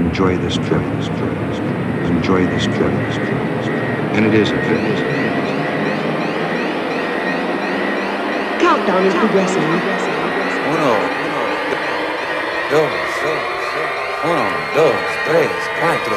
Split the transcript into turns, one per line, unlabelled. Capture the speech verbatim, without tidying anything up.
enjoy this trip. Enjoy this trip. And it is a trip.
Countdown is progressing.
Uno, dos, uno, dos, tres.